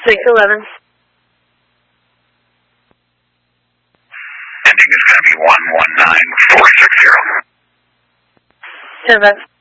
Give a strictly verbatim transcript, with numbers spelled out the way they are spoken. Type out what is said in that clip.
six eleven. Ending is going to be one one nine four six zero. ten five.